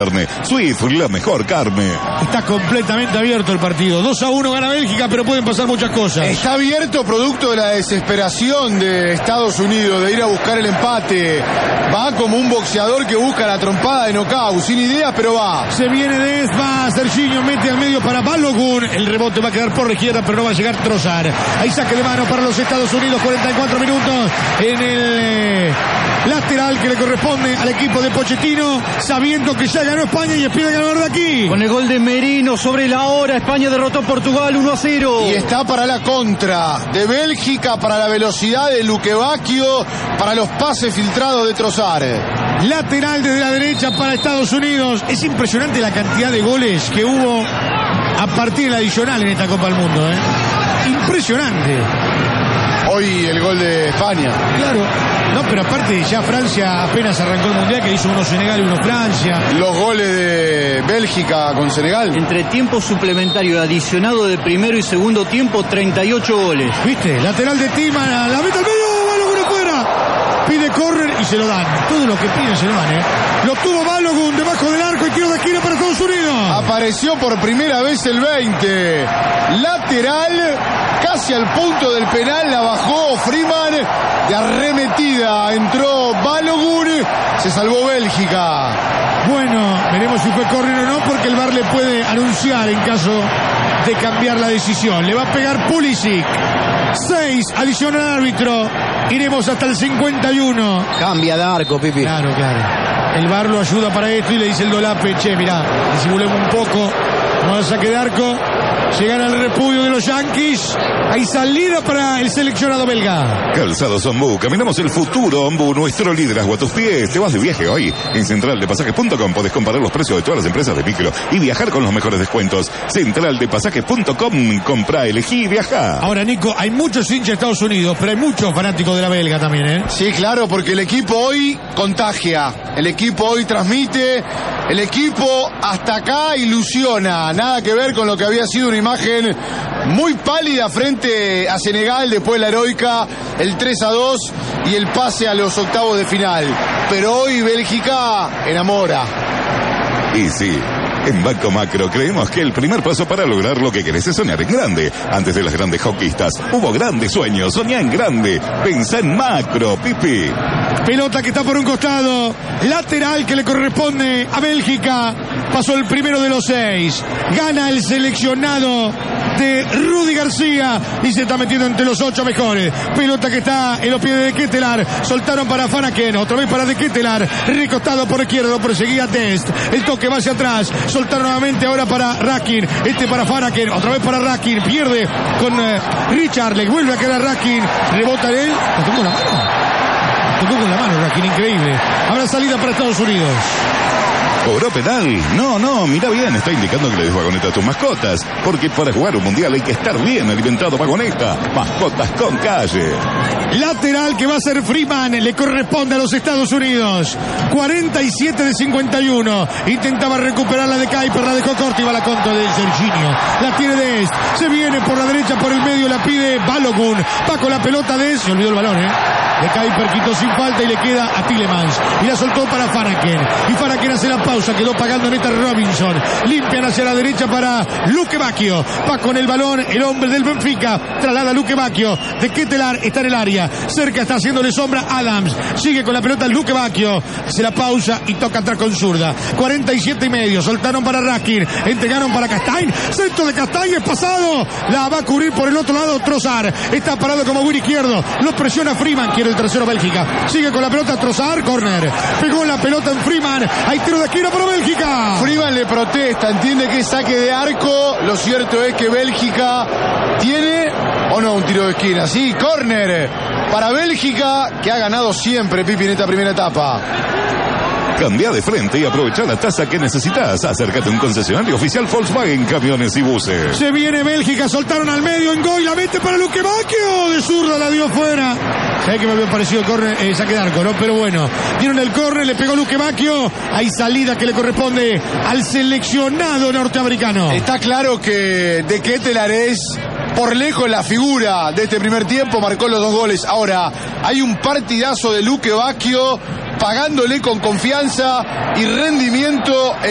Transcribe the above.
Swift, la mejor carne. Está completamente abierto el partido. 2-1 gana Bélgica, pero pueden pasar muchas cosas. Está abierto producto de la desesperación de Estados Unidos de ir a buscar el empate. Va como un boxeador que busca la trompada de knockout, sin idea, pero va. Se viene de Esma, Serginho mete al medio para Balogun. El rebote va a quedar por la izquierda, pero no va a llegar Trossard. Hay saque de mano para los Estados Unidos, 44 minutos en el lateral que le corresponde al equipo de Pochettino, sabiendo que ya ganó España y espera ganar de aquí. Con el gol de Merino sobre la hora, España derrotó a Portugal 1-0. Y está para la contra de Bélgica, para la velocidad de Luque Bacchio, para los pases filtrados de Trossard. Lateral desde la derecha para Estados Unidos. Es impresionante la cantidad de goles que hubo a partir del adicional en esta Copa del Mundo, ¿eh? Impresionante. Hoy el gol de España. Claro. No, pero aparte ya Francia apenas arrancó el Mundial, que hizo uno Senegal y uno Francia. Los goles de Bélgica con Senegal. Entre tiempo suplementario y adicionado de primero y segundo tiempo, 38 goles. ¿Viste? Lateral de Timan, la mete al medio, Balogun afuera. Pide córner y se lo dan. Todo lo que piden se lo dan, ¿eh? Lo tuvo Balogun debajo del arco y tiro de esquina para Estados Unidos. Apareció por primera vez el 20. Lateral, casi al punto del penal, la bajó Freeman. De arremetida entró Balogun, se salvó Bélgica. Bueno, veremos si fue córner o no, porque el VAR le puede anunciar en caso de cambiar la decisión. Le va a pegar Pulisic. 6, adiciona al árbitro. Iremos hasta el 51. Cambia de arco, Pipi. Claro. El VAR lo ayuda para esto y le dice el Dolape, che, mirá, disimulemos un poco, no al saque de arco. Llegan al repudio de los Yankees. Hay salida para el seleccionado belga. Calzados Ombú, caminamos el futuro, Ombú, nuestro liderazgo a tus pies. Te vas de viaje hoy. En centraldepasajes.com podés comparar los precios de todas las empresas de micro y viajar con los mejores descuentos. Centraldepasajes.com, comprá, elegí y viajá. Ahora, Nico, hay muchos hinchas de Estados Unidos, pero hay muchos fanáticos de la belga también, ¿eh? Sí, claro, porque el equipo hoy contagia. El equipo hoy transmite. El equipo hasta acá ilusiona. Nada que ver con lo que había sido una imagen muy pálida frente a Senegal después de la heroica, el 3-2 y el pase a los octavos de final. Pero hoy Bélgica enamora. Y sí, en Banco Macro creemos que el primer paso para lograr lo que querés es soñar en grande. Antes de las grandes hockeyistas hubo grandes sueños. Soñá en grande. Pensá en macro, Pipi. Pelota que está por un costado. Lateral que le corresponde a Bélgica. Pasó el primero de los 6. Gana el seleccionado de Rudy García y se está metiendo entre los 8 mejores. Pelota que está en los pies de Ketelaar. Soltaron para Fanaken. Otra vez para de Ketelaar. Recostado por izquierda. Lo perseguía Dest. El toque va hacia atrás. Soltaron nuevamente ahora para Rakin. Para Fanaken. Otra vez para Rakin. Pierde con Richard. Le vuelve a quedar Rakin. Rebota en él. ¿Lo tocó con la mano? Tocó con la mano Rakin. Increíble. Habrá salida para Estados Unidos. ¿Cobró penal? No, mira bien, está indicando que le des vagoneta a tus mascotas, porque para jugar un mundial hay que estar bien alimentado. Vagoneta, mascotas con calle. Lateral que va a ser Freeman, le corresponde a los Estados Unidos. 47 de 51. Intentaba recuperar la de Kuiper, la dejó corta y va la contra de Serginho. La tiene Dest, se viene por la derecha, por el medio, la pide Balogun. Va con la pelota Dest, se olvidó el balón, De Kuiper quitó sin falta y le queda a Tielemans. Y la soltó para Fanaken. Y Fanaken hace la pausa, quedó pagando Neta Robinson. Limpian hacia la derecha para Luque Bacchio. Va con el balón el hombre del Benfica. Traslada a Luque Bacchio. De Ketelaar está en el área. Cerca está haciéndole sombra Adams. Sigue con la pelota Luque Bacchio. Hace la pausa y toca atrás con zurda. 47 y medio. Soltaron para Rakin. Entregaron para Castagne. Centro de Castagne es pasado. La va a cubrir por el otro lado Trossard. Está parado como win izquierdo. Lo presiona Freeman. Quiere el tercero Bélgica. Sigue con la pelota Trossard. Corner. Pegó la pelota en Freeman. Hay tiro de esquina para Bélgica. Freeman le protesta. Entiende que es saque de arco. Lo cierto es que Bélgica tiene o no un tiro de esquina. Sí, córner para Bélgica, que ha ganado siempre, Pipi, en esta primera etapa. Cambia de frente y aprovecha la tasa que necesitas. Acércate a un concesionario oficial Volkswagen Camiones y Buses. Se viene Bélgica, soltaron al medio en gol, la mete para Luque Bacchio. De zurda la dio fuera. Sabés que me había parecido el córner, saque de arco, ¿no? Pero bueno, dieron el córner, le pegó Luque Bacchio. Hay salida que le corresponde al seleccionado norteamericano. Está claro que De Ketelaar es por lejos la figura de este primer tiempo, marcó los 2 goles. Ahora, hay un partidazo de Luque Bacchio pagándole con confianza y rendimiento